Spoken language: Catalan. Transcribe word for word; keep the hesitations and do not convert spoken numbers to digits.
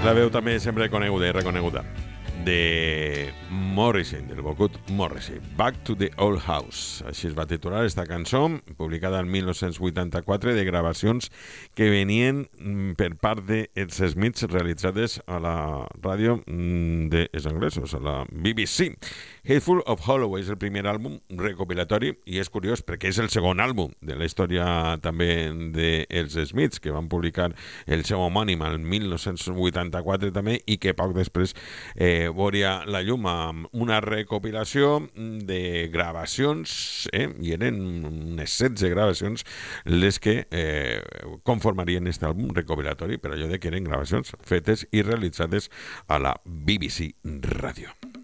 La veu també sempre coneguda i reconeguda de Morrissey, del Bocut Morrissey. Back to the Old House. Així es va titular esta cançó, publicada el mil nou-cents vuitanta-quatre, de gravacions que venien per part dels Smiths realitzades a la ràdio dels anglesos, a la B B C. Hateful of Holloway és el primer àlbum recopilatori i és curiós perquè és el segon àlbum de la història també dels Smiths, que van publicar el seu homònim el mil nou-cents vuitanta-quatre també i que poc després eh, veuria la llum amb una recopilació de gravacions, eh, i eren unes setze gravacions les que eh, conformarien aquest àlbum recopilatori, per allò de que eren gravacions fetes i realitzades a la B B C Ràdio.